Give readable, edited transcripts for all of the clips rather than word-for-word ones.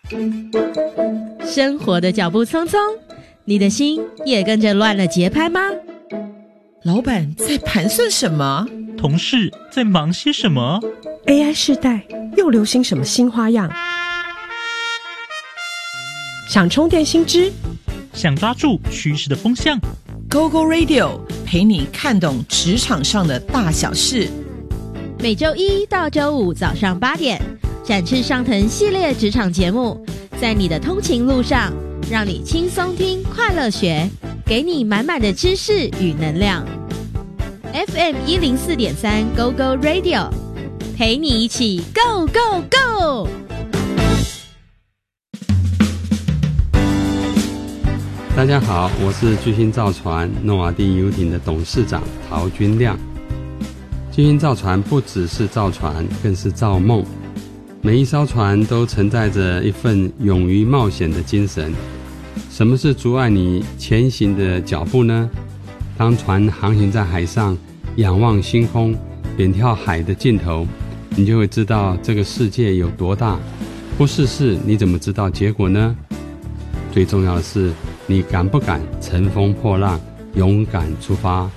生活的脚步匆匆，你的心也跟着乱了节拍吗？ 老板在盘算什么？ 同事在忙些什么？ AI 世代又流行什么新花样？想充电新知， 想抓住趋势的风向， GoGo Radio 陪你看懂职场上的大小事。 每周一到周五早上8点，展翅上腾系列职场节目，在你的通勤路上，让你轻松听，快乐学，给你满满的知识与能量。FM 104.3 GoGo Radio， 陪你一起 Go Go Go！ 大家好，我是巨星造船诺瓦第游艇的董事长陶君亮。巨星造船不只是造船，更是造梦。每一艘船都承载着一份勇于冒险的精神。什么是阻碍你前行的脚步呢？当船航行在海上，仰望星空，远眺海的尽头，你就会知道这个世界有多大。不试试，你怎么知道结果呢？最重要的是，你敢不敢乘风破浪，勇敢出发？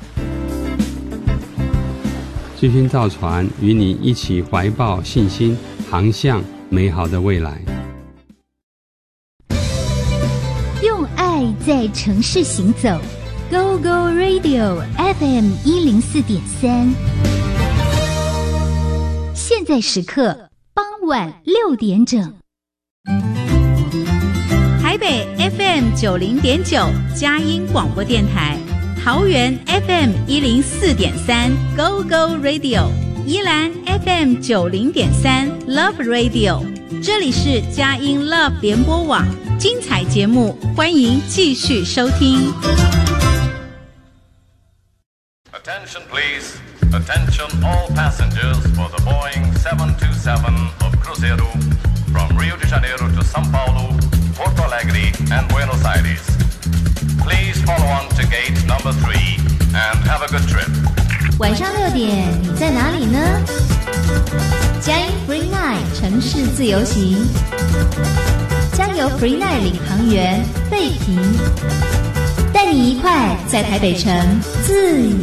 巨星造船与你一起怀抱信心，航向美好的未来。 用爱在城市行走 ，Go Go Radio FM 104.3。现在时刻傍晚6点整。 台北 FM 90.9佳音广播电台，桃园 FM 104.3 Go Go Radio， 宜兰 FM 90.3 Love Radio， 这里是佳音 Love 联播网，精彩节目欢迎继续收听。 Attention please, attention all passengers for the Boeing 727 of Cruzeiro from Rio de Janeiro to São Paulo, Porto Alegre and Buenos Aires. Please follow on to gate number 3 and have a good trip. 晚上6点，你在哪里呢？佳音 Free Night 城市自由行，将由 Free Night 领航员费平带你一块在台北城自由